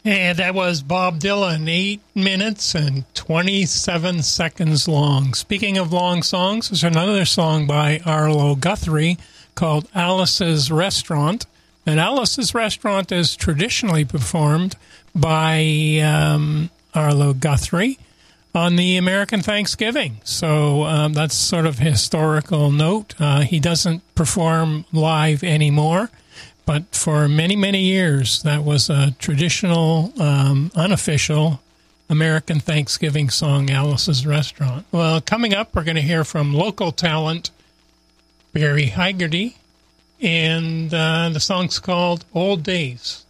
And that was Bob Dylan, 8 minutes and 27 seconds long. Speaking of long songs, there's another song by Arlo Guthrie called Alice's Restaurant. And Alice's Restaurant is traditionally performed by Arlo Guthrie on the American Thanksgiving. So that's sort of a historical note. He doesn't perform live anymore. But for many, many years, that was a traditional, unofficial American Thanksgiving song, Alice's Restaurant. Well, coming up, we're going to hear from local talent Barry Haggerty, and the song's called Old Days.